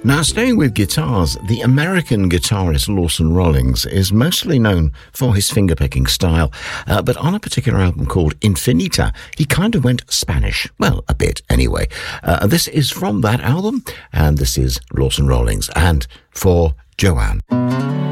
Now, staying with guitars, the American guitarist Lawson Rawlings is mostly known for his fingerpicking style, but on a particular album called Infinita, he kind of went Spanish. Well, a bit anyway. This is from that album, and this is Lawson Rawlings, and for Joanne.